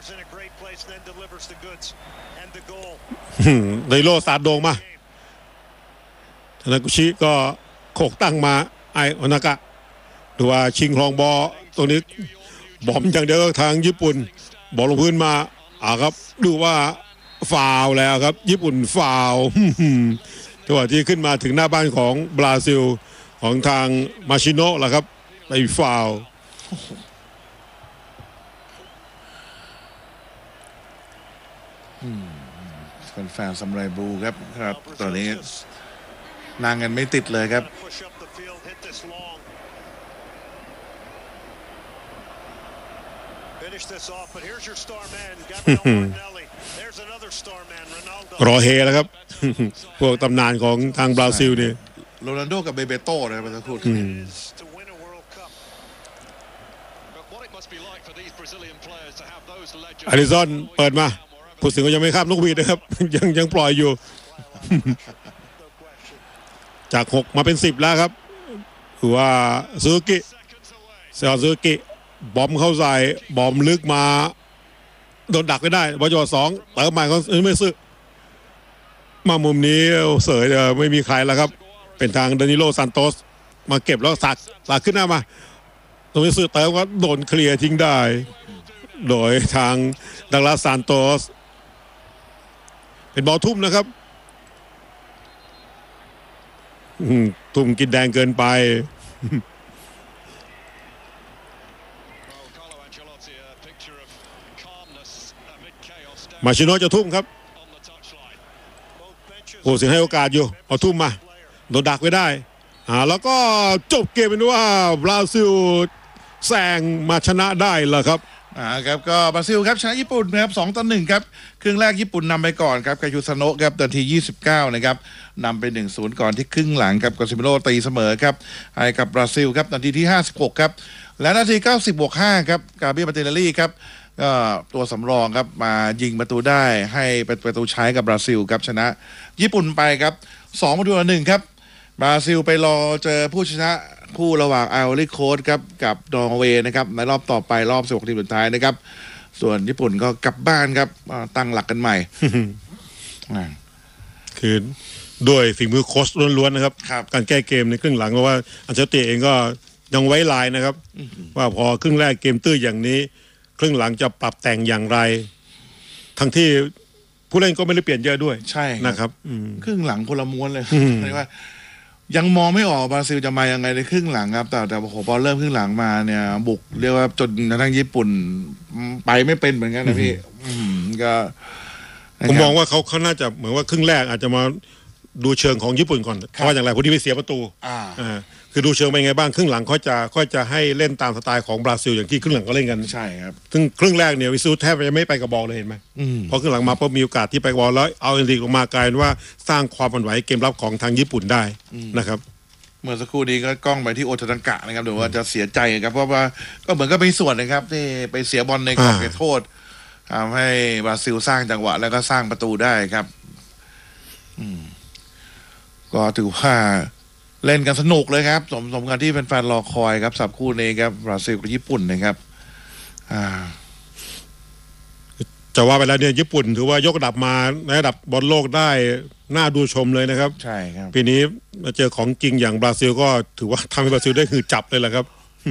ไดโรซาโดงมาธนากุชิก็โขกตั้งมาไอโอนากะดูว่าชิงครองบอลตรงนี้บอมอย่างเดียวทางญี่ปุ่นบอลลงพื้นมาครับดูว่าฟาวแล้วครับญี่ปุ่นฟาวจังหวะที่ขึ้นมาถึงหน้าบ้านของบราซิลของทางมาชิโนะล่ะครับไปฟาวแฟนซัมไรบลูครับตอนนี้นางกันไม่ติดเลยครับรอเฮแล้วครับพวกตำนานของทางบราซิลนี่โรนัลโดกับเบเบโต้นะครับสักครู่อาริซอนเปิดมาผู้สิงก็ยังไม่ข้ามนกหวีดนะครับยังปล่อยอยู่จาก6มาเป็น10แล้วครับคือว่าซูกิเซอร์ซูกิบอมเข้าใส่บอมลึกมาโดนดักไม่ได้บอลจังหวะ2เติมใหม่ของไม่ซึมามุมนี้เสยไม่มีใครแล้วครับเป็นทางดานิโลซานโตสมาเก็บแล้วสักขึ้นหน้ามาตรงนี้ซึเติมก็โดนเคลียร์ทิ้งได้โดยทางดักลาสซานโตสเป็นบอลทุ่มนะครับทุ่มกินแดงเกินไปมาชิโนะจะทุ่มครับโอ้เสียงให้โอกาสอยู่เอาทุ่มมาโดนดักไว้ได้แล้วก็จบเกมเป็นว่าบราซิลแซงมาชนะได้แล้วครับครับก็บราซิลครับชนะญี่ปุ่นนะครับ2-1ครับครึ่งแรกญี่ปุ่นนำไปก่อนครับกายูซาโนะครับนาที29นะครับนำไป 1-0 ก่อนที่ครึ่งหลังครับกาซิเมโรตีเสมอครับให้กับบราซิลครับนาทีที่56ครับและนาที90+5ครับกาเบรียล มาร์ติเนลลี่ครับก็ตัวสำรองครับมายิงประตูได้ให้เป็นประตูใช้กับบราซิลครับชนะญี่ปุ่นไปครับ2-1ครับบราซิลไปรอเจอผู้ชนะคู่ระหว่างไอวอรี่โค้สครับกับนอร์เวย์นะครับในรอบต่อไปรอบ16ทีมสุดท้ายนะครับส่วนญี่ปุ่นก็กลับบ้านครับตั้งหลักกันใหม่คือด้วยฝีมือโค้ชล้วนๆนะครับการแก้เกมในครึ่งหลังเพราะว่าอันเชลติเองก็ยังไว้ลายนะครับว่าพอครึ่งแรกเกมตื้ออย่างนี้ครึ่งหลังจะปรับแต่งอย่างไรทั้งที่ผู้เล่นก็ไม่ได้เปลี่ยนเยอะด้วยใช่นะครับครึ่งหลังคนละม้วนเลยเรียกว่ายังมองไม่ออกบราซิลจะมายังไงในครึ่งหลังครับแต่พอเริ่มครึ่งหลังมาเนี่ยบุกเรียกว่าจนทางญี่ปุ่นไปไม่เป็นเหมือนกันนะพี่ก็ผมมองว่าเขาน่าจะเหมือนว่าครึ่งแรกอาจจะมาดูเชิงของญี่ปุ่นก่อนเพราะอย่างไรผู้ที่ไม่เสียประตูคือดูเชิงเป็นไงบ้างครึ่งหลังเขาจะให้เล่นตามสไตล์ของบราซิลอย่างที่ครึ่งหลังก็เล่นกันใช่ครับซึ่งครึ่งแรกเนี่ยวิซูแทบจะไม่ไปกับบอลเลยเห็นไหมพอครึ่งหลังมาพอมีโอกาสที่ไปบอลแล้วเอาเอ็นริกลงมากลายเป็นว่าสร้างความหวั่นไหวเกมรับของทางญี่ปุ่นได้นะครับเมื่อสักครู่นี้ก็กล้องไปที่โอทานังกะนะครับดูว่าจะเสียใจครับเพราะว่าก็เหมือนก็มีส่วนนะครับที่ไปเสียบอลในกรอบเขตโทษทำให้บราซิลสร้างจังหวะแล้วก็สร้างประตูได้ครับก็ถือว่าเล่นกันสนุกเลยครับสมกันที่แฟนๆรอคอยครับสับคู่นี้ครับบราซิลกับญี่ปุ่นนะครับจะว่าไปแล้วเนี่ยญี่ปุ่นถือว่ายกระดับมาในระดับบอลโลกได้น่าดูชมเลยนะครับใช่ครับปีนี้มาเจอของจริงอย่างบราซิลก็ถือว่าทำให้บราซิลได้คือจับเลยแหละครับ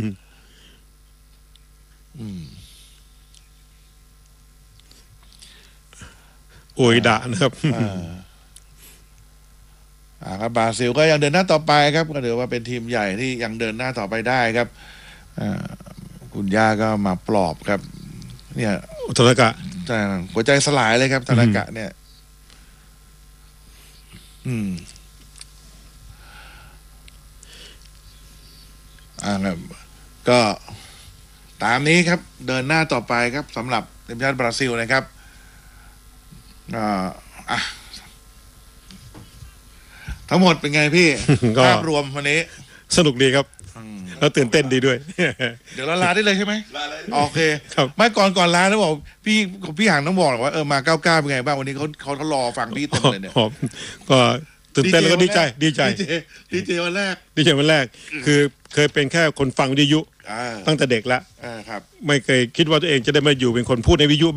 โอยดะนะครับครับบราซิลก็ยังเดินหน้าต่อไปครับก็ถือว่าเป็นทีมใหญ่ที่ยังเดินหน้าต่อไปได้ครับคุณย่าก็มาปลอบครับเนี่ยธนากะหัวใจสลายเลยครับธนากะเนี่ยครับก็ตามนี้ครับเดินหน้าต่อไปครับสำหรับทีมชาติบราซิลนะครับทั้งหมดเป็นไงพี่ภาพรวมวันนี้สนุกดีครับแล้วตื่นเต้นดีด้วยเดี๋ยวลาได้เลยใช่ไหมโอเคไม่ก่อนลาแล้วบอกพี่หางต้องบอกว่ามา99เป็นไงบ้างวันนี้เขารอฟังพี่เต็มเลยเนี่ยก็ตื่นเต้นแล้วก็ดีใจดีเจวันแรกคือเคยเป็นแค่คนฟังวิทยุตั้งแต่เด็กแล้วครับไม่เคยคิดว่าตัวเองจะได้มาอยู่เป็นคนพูดในวิทยุ